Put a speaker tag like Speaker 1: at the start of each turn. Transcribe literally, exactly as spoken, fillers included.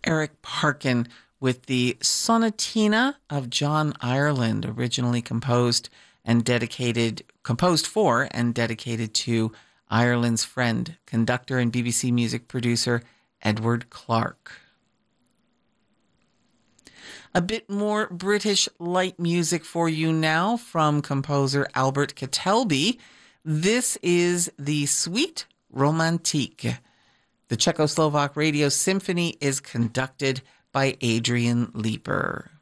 Speaker 1: Eric Parkin with the Sonatina of John Ireland, originally composed and dedicated, composed for and dedicated to Ireland's friend, conductor and B B C music producer Edward Clarke. A bit more British light music for you now from composer Albert Ketelby. This is the Suite Romantique. The Czechoslovak Radio Symphony is conducted by Adrian Leeper.